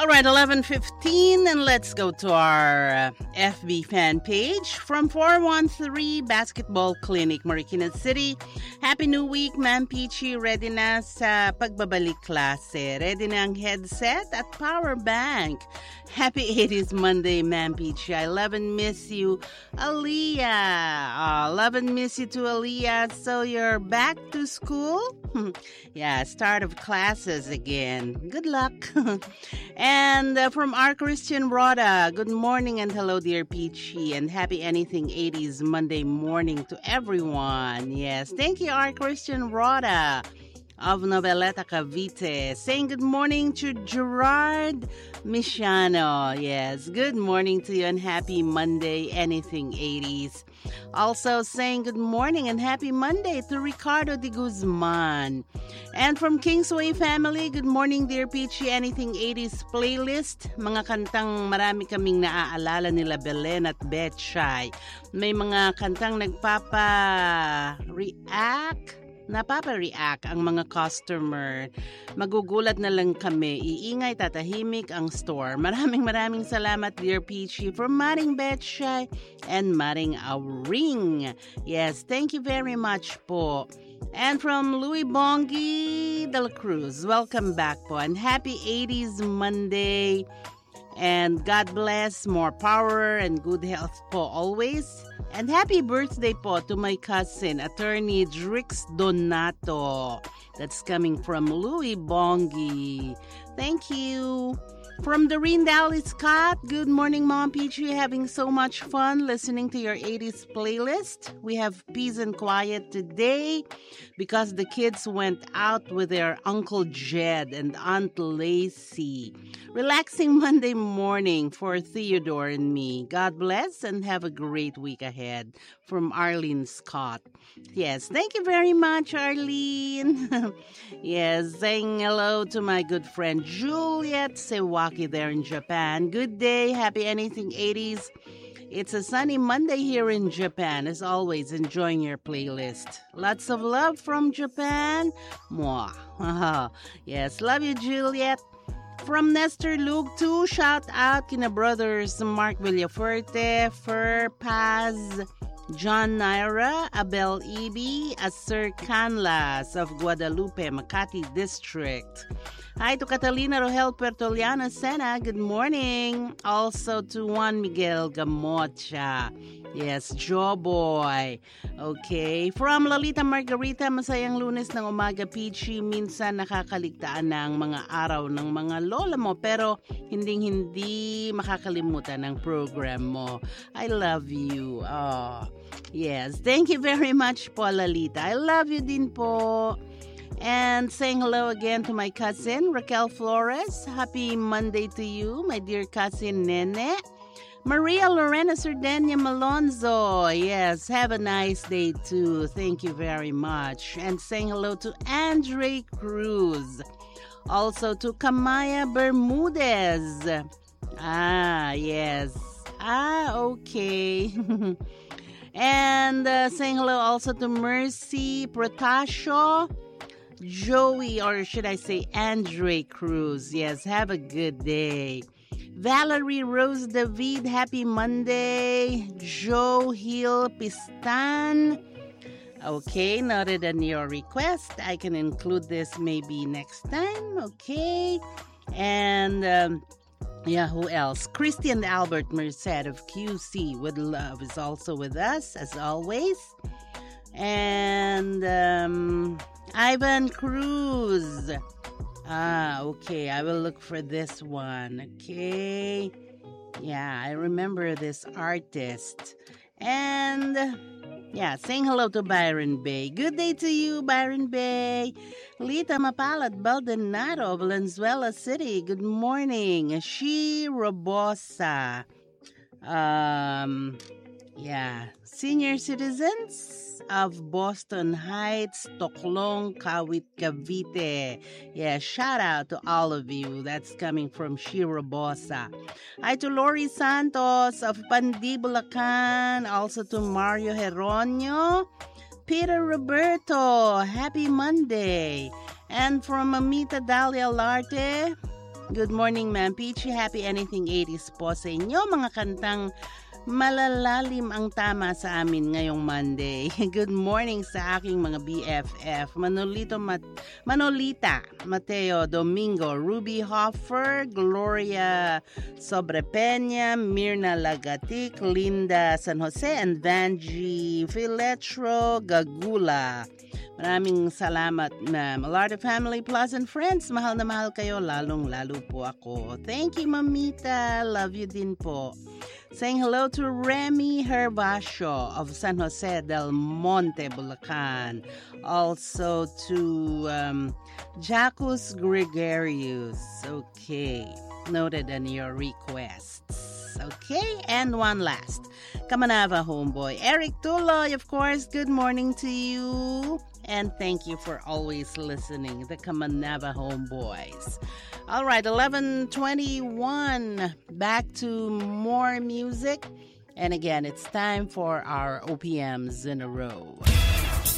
All right, 11:15, and let's go to our FB fan page from 413 Basketball Clinic, Marikina City. Happy New Week, Ma'am Peachy. Ready na sa pagbabalik klase. Ready na ang headset at power bank. Happy 80s Monday, Ma'am Peachy. I love and miss you, Aliyah. Love and miss you too, Aliyah. So you're back to school? Yeah, start of classes again. Good luck. And from our Christian Rhoda, good morning and hello, dear Peachy, and happy Anything 80s Monday morning to everyone. Yes, thank you, our Christian Rhoda of Noveleta, Cavite, saying good morning to Gerard Michano. Yes, good morning to you and happy Monday, Anything 80s. Also saying good morning and happy Monday to Ricardo de Guzman. And from Kingsway family, good morning, dear Peachy, Anything 80s playlist. Mga kantang marami kaming naaalala nila Belen at Betchay. May mga kantang napapa-react ang mga customer. Magugulat na lang kami. Iingay, tatahimik ang store. Maraming salamat, dear Peachy, from Maring Betchay and Maring Auring. Yes, thank you very much po. And from Louis Bongi de la Cruz, welcome back po. And happy 80s Monday. And God bless, more power and good health po always. And happy birthday po to my cousin, Attorney Drix Donato. That's coming from Louis Bongi. Thank you. From Doreen Dally Scott, good morning, Mom Peachy. Having so much fun listening to your 80s playlist. We have peace and quiet today because the kids went out with their Uncle Jed and Aunt Lacey. Relaxing Monday morning for Theodore and me. God bless and have a great week ahead. From Arlene Scott. Yes, thank you very much, Arlene. Yes, saying hello to my good friend Juliet Sewaki there in Japan. Good day, happy Anything 80s. It's a sunny Monday here in Japan. As always, enjoying your playlist. Lots of love from Japan. Mwah. Yes, love you, Juliet. From Nestor Luke too, shout out kina brothers Mark Villafuerte, Fur Paz, John Naira, Abel Ibi, Sir Canlas of Guadalupe, Makati District. Hi to Catalina Rohel Pertoliano Sena, good morning. Also to Juan Miguel Gamocha. Yes, Joe Boy. Okay. From Lolita Margarita, masayang Lunes ng umaga, Peachy. Minsan nakakaligtaan na ang mga araw ng mga lola mo, pero hindi makakalimutan ang program mo. I love you. Oh, yes. Thank you very much po, Lolita. I love you din po. And saying hello again to my cousin, Raquel Flores. Happy Monday to you, my dear cousin Nene. Maria Lorena Sardenia Malonzo. Yes, have a nice day too. Thank you very much. And saying hello to Andre Cruz. Also to Kamaya Bermudez. Yes. Okay. And saying hello also to Mercy Protasio. Joey, or should I say Andre Cruz. Yes, have a good day. Valerie Rose David, happy Monday. Joe Hill Pistan. Okay, noted on your request. I can include this maybe next time. Okay. And who else? Christian Albert Merced of QC with love is also with us as always. And Ivan Cruz. Okay. I will look for this one. Okay. Yeah, I remember this artist. And saying hello to Byron Bay. Good day to you, Byron Bay. Lita Mapalat Baldonado, Valenzuela City. Good morning. She Robosa. Senior citizens of Boston Heights, Toklong, Kawit, Cavite. Yeah, shout out to all of you. That's coming from Shira Bosa. Hi to Lori Santos of Pandibulacan. Also to Mario Heronio. Peter Roberto, happy Monday. And from Amita Dalia Larte, Good morning, Ma'am Peachy. Happy Anything 80s po sa inyo. Mga kantang malalalim ang tama sa amin ngayong Monday. Good morning sa aking mga BFF. Manolita, Mateo Domingo, Ruby Hoffer, Gloria Sobrepeña, Mirna Lagatic, Linda San Jose, and Vanji Filetro Gagula. Maraming salamat, ma'am. A lot of family, plus and friends. Mahal na mahal kayo, lalong-lalo po ako. Thank you, Mamita. Love you din po. Saying hello to Remy Herbacio of San Jose del Monte, Bulacan. Also to Jacus Gregarius. Okay. Noted on your requests. Okay, and one last. Kamanava homeboy. Eric Tuloy, of course, good morning to you. And thank you for always listening, the Kamanava homeboys. All right, 11:21. Back to more music. And again, it's time for our OPMs in a row.